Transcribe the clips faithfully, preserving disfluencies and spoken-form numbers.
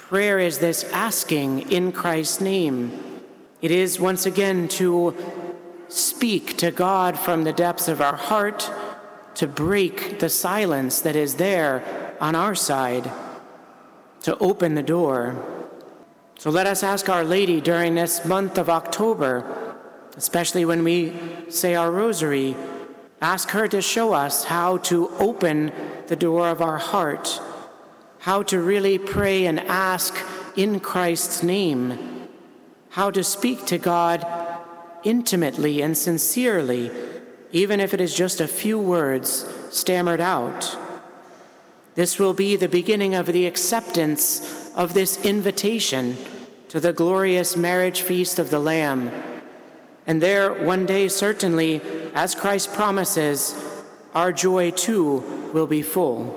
Prayer is this asking in Christ's name. It is once again to speak to God from the depths of our heart, to break the silence that is there on our side, to open the door. So let us ask Our Lady during this month of October, especially when we say our rosary, ask her to show us how to open the door of our heart, how to really pray and ask in Christ's name, how to speak to God intimately and sincerely, even if it is just a few words stammered out. This will be the beginning of the acceptance of this invitation to the glorious marriage feast of the Lamb. And there, one day, certainly, as Christ promises, our joy too will be full.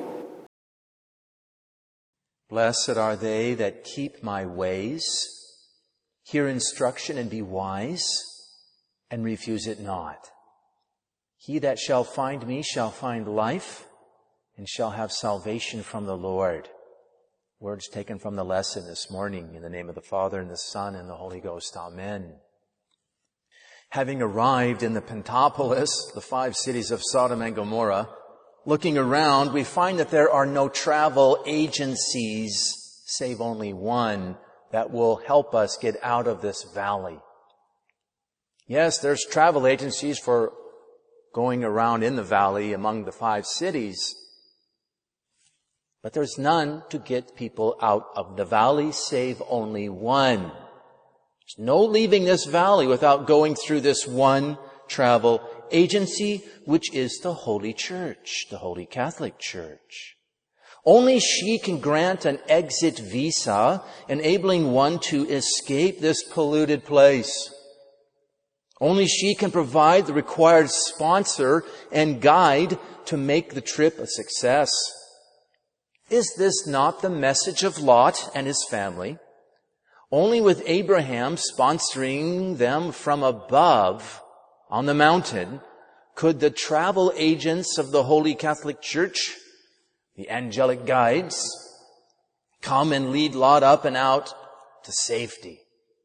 Blessed are they that keep my ways, hear instruction and be wise, and refuse it not. He that shall find me shall find life, and shall have salvation from the Lord. Words taken from the lesson this morning. In the name of the Father, and the Son, and the Holy Ghost. Amen. Having arrived in the Pentapolis, the five cities of Sodom and Gomorrah, looking around, we find that there are no travel agencies, save only one, that will help us get out of this valley. Yes, there's travel agencies for going around in the valley among the five cities, but there's none to get people out of the valley, save only one. There's no leaving this valley without going through this one travel agency, which is the Holy Church, the Holy Catholic Church. Only she can grant an exit visa, enabling one to escape this polluted place. Only she can provide the required sponsor and guide to make the trip a success. Is this not the message of Lot and his family? Only with Abraham sponsoring them from above on the mountain could the travel agents of the Holy Catholic Church, the angelic guides, come and lead Lot up and out to safety.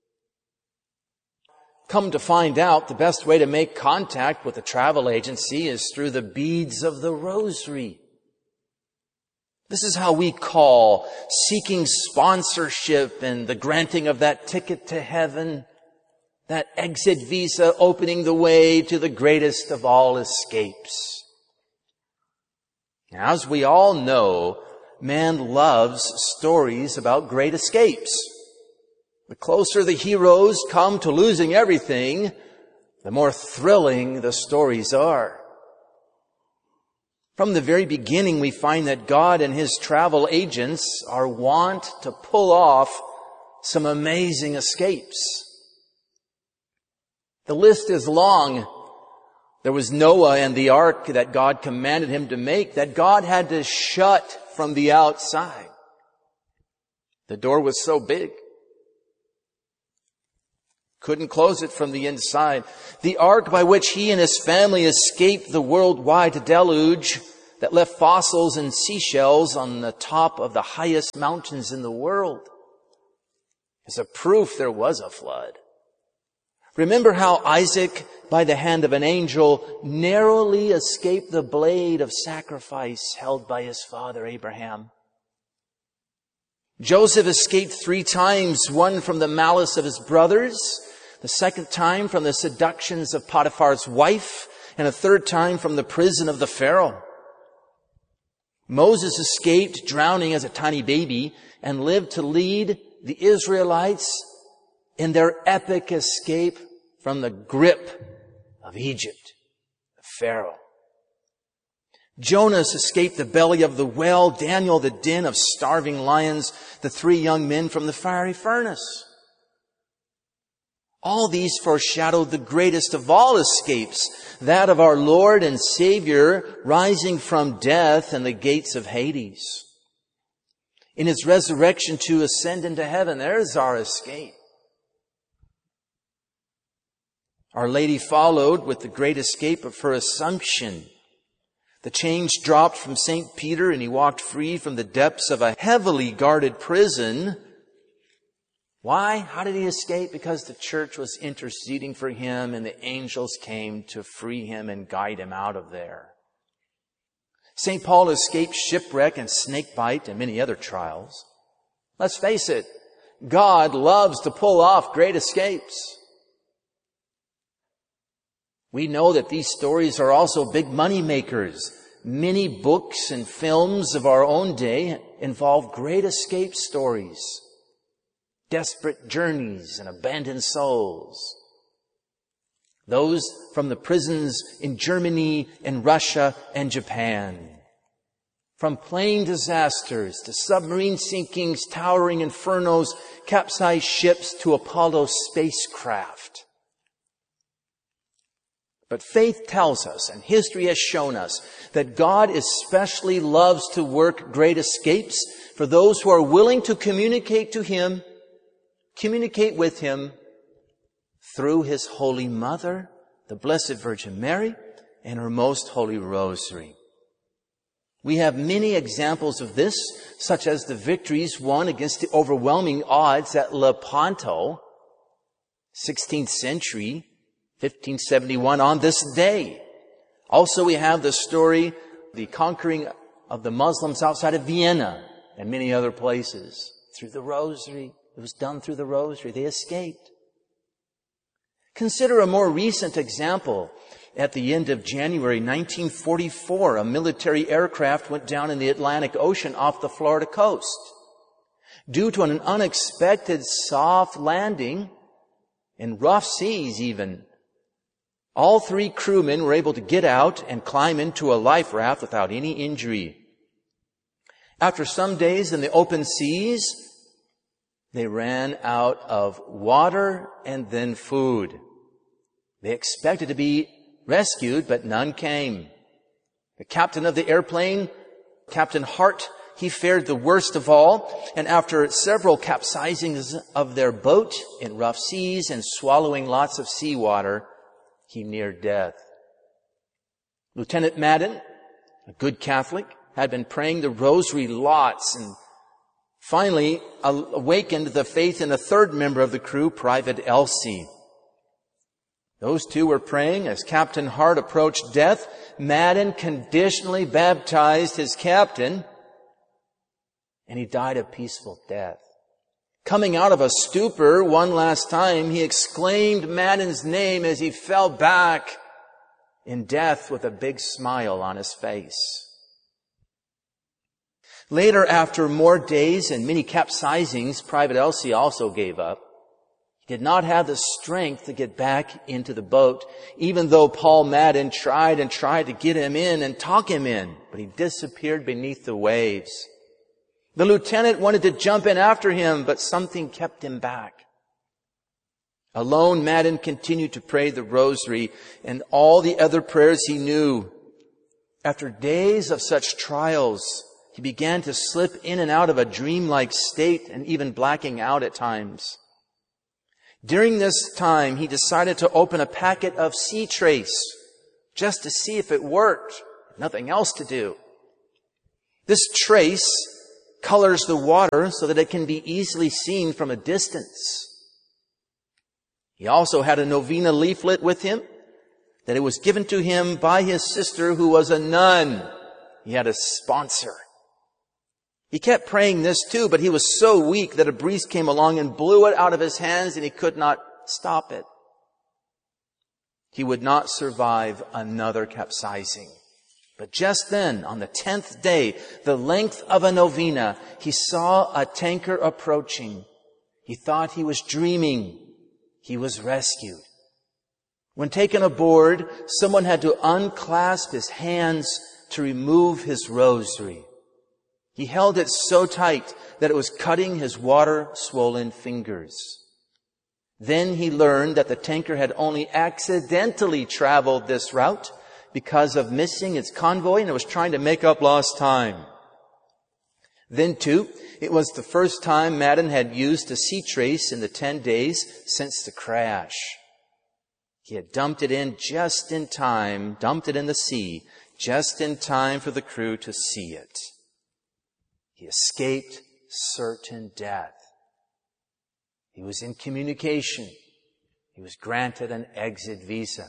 Come to find out, the best way to make contact with the travel agency is through the beads of the rosary. This is how we call seeking sponsorship and the granting of that ticket to heaven, that exit visa opening the way to the greatest of all escapes. Now, as we all know, man loves stories about great escapes. The closer the heroes come to losing everything, the more thrilling the stories are. From the very beginning, we find that God and His travel agents are wont to pull off some amazing escapes. The list is long. There was Noah and the ark that God commanded him to make, that God had to shut from the outside. The door was so big, couldn't close it from the inside. The ark by which he and his family escaped the worldwide deluge that left fossils and seashells on the top of the highest mountains in the world is a proof there was a flood. Remember how Isaac, by the hand of an angel, narrowly escaped the blade of sacrifice held by his father Abraham. Joseph escaped three times, one from the malice of his brothers, the second time from the seductions of Potiphar's wife, and a third time from the prison of the Pharaoh. Moses escaped drowning as a tiny baby and lived to lead the Israelites in their epic escape from the grip of Egypt, the Pharaoh. Jonas escaped the belly of the whale, Daniel the den of starving lions, the three young men from the fiery furnace. All these foreshadowed the greatest of all escapes, that of our Lord and Savior rising from death and the gates of Hades. In His resurrection to ascend into heaven, there's our escape. Our Lady followed with the great escape of her Assumption. The chains dropped from Saint Peter and he walked free from the depths of a heavily guarded prison Why? How did he escape? Because the church was interceding for him and the angels came to free him and guide him out of there. Saint Paul escaped shipwreck and snakebite and many other trials. Let's face it, God loves to pull off great escapes. We know that these stories are also big money makers. Many books and films of our own day involve great escape stories, desperate journeys and abandoned souls. Those from the prisons in Germany and Russia and Japan. From plane disasters to submarine sinkings, towering infernos, capsized ships to Apollo spacecraft. But faith tells us, and history has shown us, that God especially loves to work great escapes for those who are willing to communicate to Him, communicate with Him through His Holy Mother, the Blessed Virgin Mary, and her Most Holy Rosary. We have many examples of this, such as the victories won against the overwhelming odds at Lepanto, sixteenth century, fifteen seventy-one, on this day. Also, we have the story, the conquering of the Muslims outside of Vienna and many other places. Through the Rosary. It was done through the Rosary. They escaped. Consider a more recent example. At the end of January nineteen forty-four, a military aircraft went down in the Atlantic Ocean off the Florida coast. Due to an unexpected soft landing, in rough seas even, all three crewmen were able to get out and climb into a life raft without any injury. After some days in the open seas, they ran out of water and then food. They expected to be rescued, but none came. The captain of the airplane, Captain Hart, he fared the worst of all, and after several capsizings of their boat in rough seas and swallowing lots of seawater, he neared death. Lieutenant Madden, a good Catholic, had been praying the rosary lots and finally awakened the faith in a third member of the crew, Private Elsie. Those two were praying as Captain Hart approached death. Madden conditionally baptized his captain, and he died a peaceful death. Coming out of a stupor one last time, he exclaimed Madden's name as he fell back in death with a big smile on his face. Later, after more days and many capsizings, Private Elsie also gave up. He did not have the strength to get back into the boat, even though Paul Madden tried and tried to get him in and talk him in, but he disappeared beneath the waves. The lieutenant wanted to jump in after him, but something kept him back. Alone, Madden continued to pray the rosary and all the other prayers he knew. After days of such trials, he began to slip in and out of a dreamlike state and even blacking out at times. During this time, he decided to open a packet of sea trace just to see if it worked. Nothing else to do. This trace colors the water so that it can be easily seen from a distance. He also had a novena leaflet with him that it was given to him by his sister who was a nun. He had a sponsor. He kept praying this too, but he was so weak that a breeze came along and blew it out of his hands and he could not stop it. He would not survive another capsizing. But just then, on the tenth day, the length of a novena, he saw a tanker approaching. He thought he was dreaming. He was rescued. When taken aboard, someone had to unclasp his hands to remove his rosary. He held it so tight that it was cutting his water-swollen fingers. Then he learned that the tanker had only accidentally traveled this route because of missing its convoy and it was trying to make up lost time. Then too, it was the first time Madden had used a sea trace in the ten days since the crash. He had dumped it in just in time, dumped it in the sea, just in time for the crew to see it. He escaped certain death. He was in communication. He was granted an exit visa.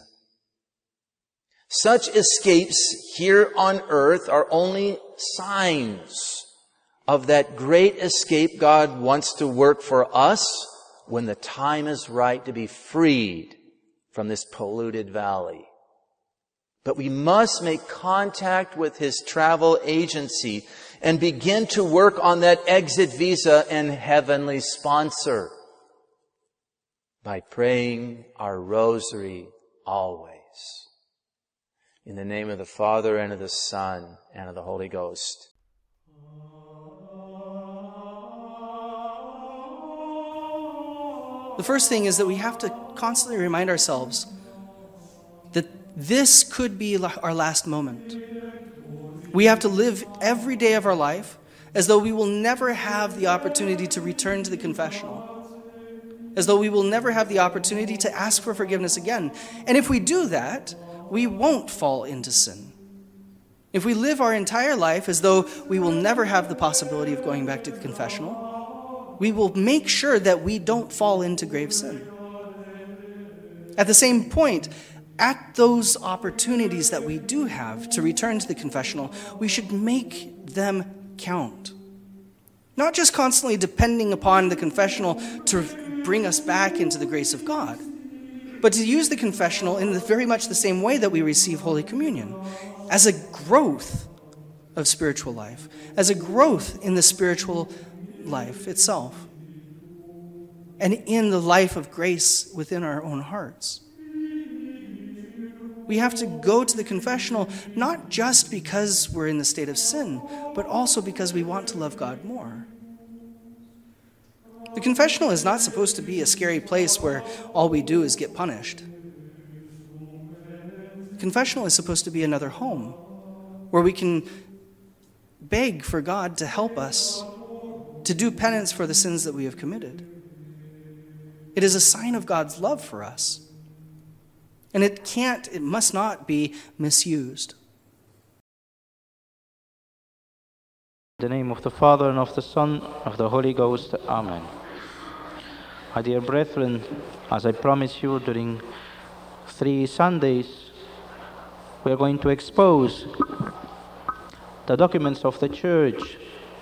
Such escapes here on earth are only signs of that great escape God wants to work for us when the time is right to be freed from this polluted valley. But we must make contact with His travel agency and begin to work on that exit visa and heavenly sponsor by praying our rosary always. In the name of the Father, and of the Son, and of the Holy Ghost. The first thing is that we have to constantly remind ourselves that this could be our last moment. We have to live every day of our life as though we will never have the opportunity to return to the confessional, as though we will never have the opportunity to ask for forgiveness again. And if we do that, we won't fall into sin. If we live our entire life as though we will never have the possibility of going back to the confessional, we will make sure that we don't fall into grave sin. At the same point, at those opportunities that we do have to return to the confessional, we should make them count. Not just constantly depending upon the confessional to bring us back into the grace of God, but to use the confessional in the, very much the same way that we receive Holy Communion, as a growth of spiritual life, as a growth in the spiritual life itself, and in the life of grace within our own hearts. We have to go to the confessional not just because we're in the state of sin, but also because we want to love God more. The confessional is not supposed to be a scary place where all we do is get punished. The confessional is supposed to be another home where we can beg for God to help us to do penance for the sins that we have committed. It is a sign of God's love for us. And it can't, it must not be misused. In the name of the Father, and of the Son, and of the Holy Ghost. Amen. My dear brethren, as I promised you during three Sundays, we are going to expose the documents of the Church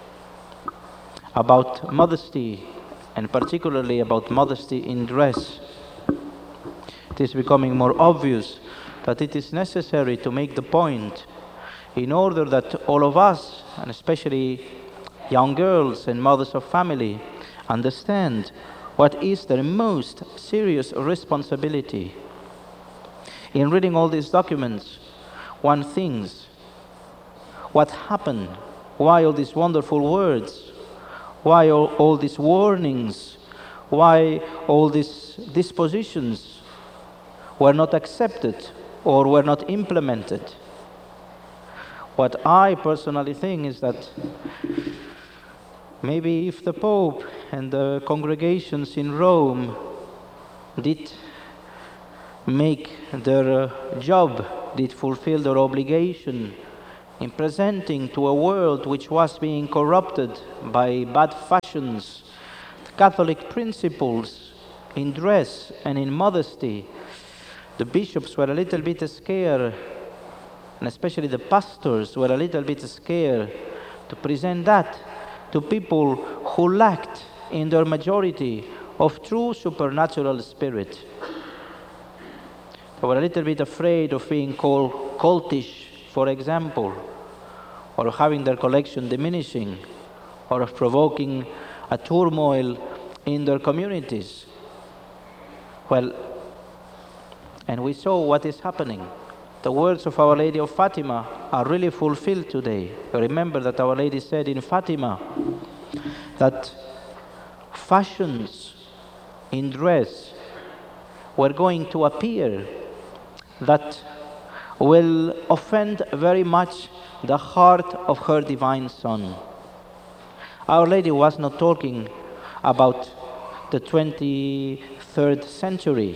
about modesty, and particularly about modesty in dress. It is becoming more obvious that it is necessary to make the point in order that all of us, and especially young girls and mothers of family, understand what is their most serious responsibility. In reading all these documents, one thinks, what happened? Why all these wonderful words? Why all, all these warnings? Why all these dispositions were not accepted or were not implemented? What I personally think is that maybe if the Pope and the congregations in Rome did make their uh, job, did fulfill their obligation in presenting to a world which was being corrupted by bad fashions, Catholic principles in dress and in modesty, the bishops were a little bit scared, and especially the pastors were a little bit scared to present that to people who lacked in their majority of true supernatural spirit. They were a little bit afraid of being called cultish, for example, or of having their collection diminishing, or of provoking a turmoil in their communities. Well, and we saw what is happening. The words of Our Lady of Fatima are really fulfilled today. Remember that Our Lady said in Fatima that fashions in dress were going to appear that will offend very much the heart of her divine Son. Our Lady was not talking about the twenty-third century.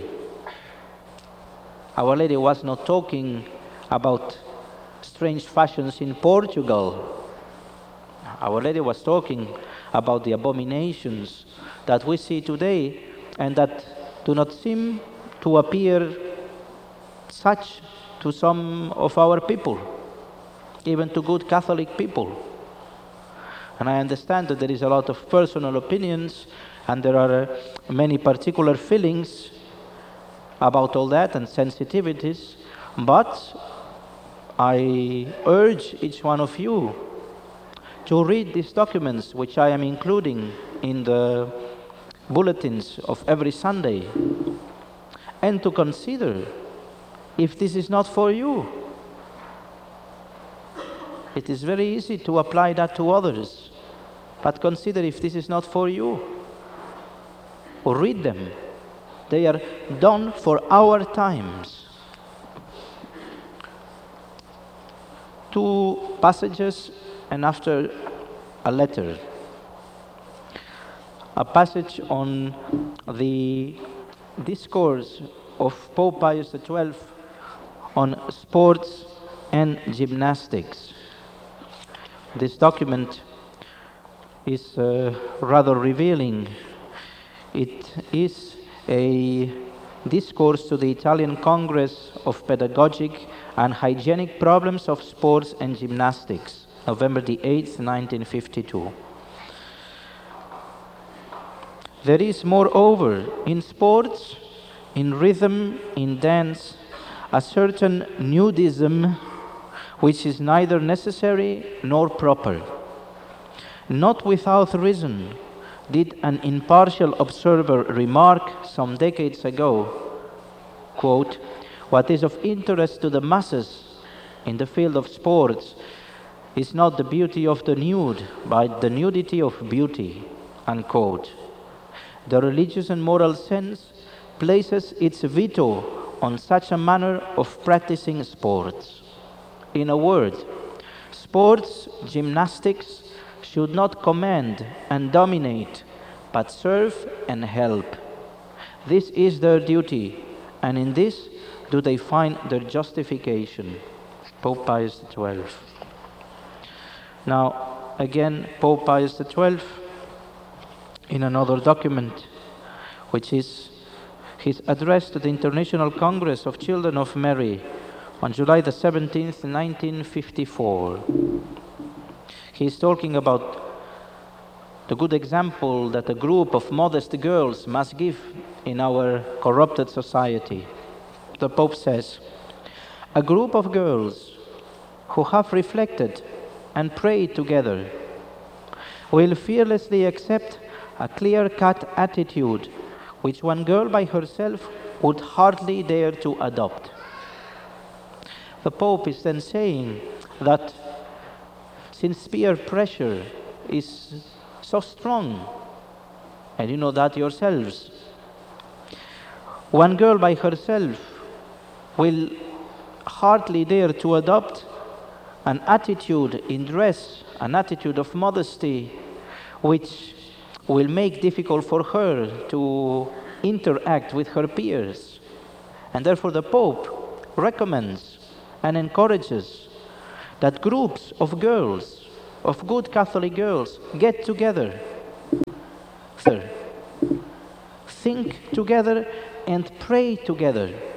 Our Lady was not talking about strange fashions in Portugal. Our Lady was talking about the abominations that we see today and that do not seem to appear such to some of our people, even to good Catholic people. And I understand that there is a lot of personal opinions and there are uh, many particular feelings about all that and sensitivities, but I urge each one of you to read these documents which I am including in the bulletins of every Sunday and to consider if this is not for you. It is very easy to apply that to others, but consider if this is not for you. Or read them. They are done for our times. Two passages and after a letter. A passage on the discourse of Pope Pius the twelfth on sports and gymnastics. This document is uh, rather revealing. It is a discourse to the Italian Congress of Pedagogic and Hygienic Problems of Sports and Gymnastics, November the eighth, nineteen fifty-two. There is, moreover, in sports, in rhythm, in dance, a certain nudism which is neither necessary nor proper. Not without reason did an impartial observer remark some decades ago, quote, "What is of interest to the masses in the field of sports is not the beauty of the nude, but the nudity of beauty," unquote. The religious and moral sense places its veto on such a manner of practicing sports. In a word, sports, gymnastics should not command and dominate, but serve and help. This is their duty, and in this do they find their justification. Pope Pius the twelfth. Now, again, Pope Pius the twelfth, in another document, which is his address to the International Congress of Children of Mary on July the seventeenth, nineteen fifty-four. He is talking about the good example that a group of modest girls must give in our corrupted society. The Pope says, "A group of girls who have reflected and prayed together will fearlessly accept a clear-cut attitude which one girl by herself would hardly dare to adopt." The Pope is then saying that since peer pressure is so strong, and you know that yourselves, one girl by herself will hardly dare to adopt an attitude in dress, an attitude of modesty, which will make difficult for her to interact with her peers. And therefore the Pope recommends and encourages that groups of girls, of good Catholic girls, get together, think together and pray together